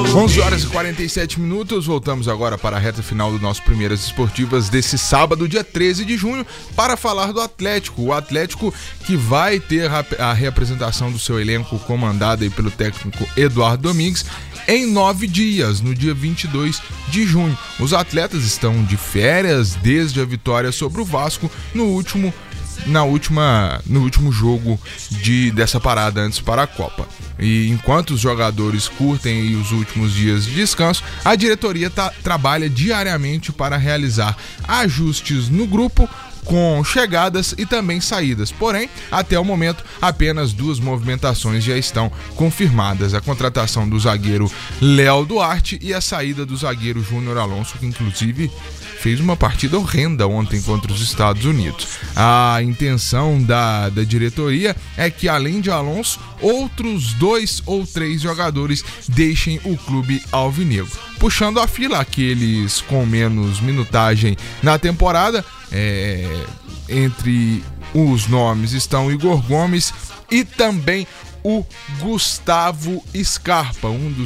11h47, voltamos agora para a reta final do nosso Primeiras Esportivas desse sábado, dia 13 de junho, para falar do Atlético. O Atlético que vai ter a reapresentação do seu elenco comandado aí pelo técnico Eduardo Domingues em 9 dias, no dia 22 de junho. Os atletas estão de férias desde a vitória sobre o Vasco no último jogo dessa parada antes para a Copa. E enquanto os jogadores curtem os últimos dias de descanso, a diretoria trabalha diariamente para realizar ajustes no grupo, com chegadas e também saídas. Porém, até o momento, apenas 2 movimentações já estão confirmadas: a contratação do zagueiro Léo Duarte e a saída do zagueiro Júnior Alonso, que inclusive fez uma partida horrenda ontem contra os Estados Unidos. A intenção da diretoria é que, além de Alonso, outros 2 ou 3 jogadores deixem o clube alvinegro. Puxando a fila, aqueles com menos minutagem na temporada, entre os nomes estão Igor Gomes e também o Gustavo Scarpa,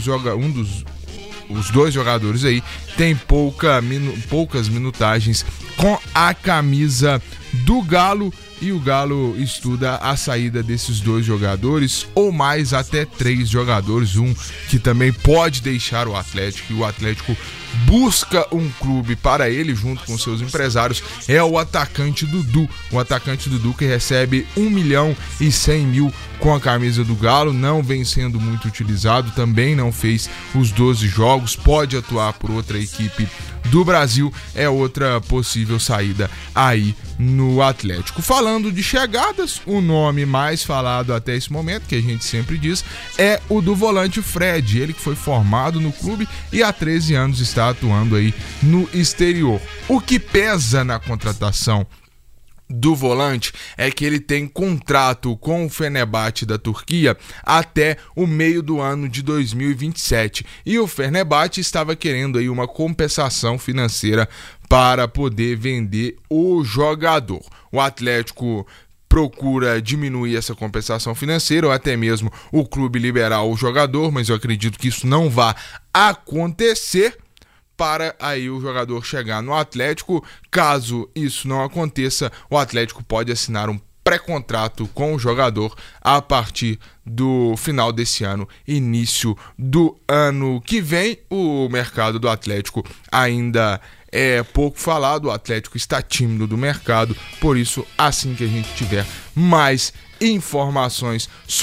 os 2 jogadores aí tem poucas minutagens com a camisa do Galo, e o Galo estuda a saída desses 2 jogadores, ou mais, até 3 jogadores, um que também pode deixar o Atlético, e o Atlético busca um clube para ele, junto com seus empresários. É o atacante Dudu, que recebe 1.100.000 com a camisa do Galo, não vem sendo muito utilizado, também não fez os 12 jogos, pode atuar por outra equipe do Brasil, é outra possível saída aí no Atlético. Falando de chegadas, o nome mais falado até esse momento, que a gente sempre diz, é o do volante Fred, ele que foi formado no clube e há 13 anos está atuando aí no exterior. O que pesa na contratação do volante é que ele tem contrato com o Fenerbahçe da Turquia até o meio do ano de 2027, e o Fenerbahçe estava querendo aí uma compensação financeira para poder vender o jogador. O Atlético procura diminuir essa compensação financeira, ou até mesmo o clube liberar o jogador, mas eu acredito que isso não vai acontecer, para aí o jogador chegar no Atlético. Caso isso não aconteça, o Atlético pode assinar um pré-contrato com o jogador a partir do final desse ano, início do ano que vem. O mercado do Atlético ainda é pouco falado, o Atlético está tímido do mercado, por isso, assim que a gente tiver mais informações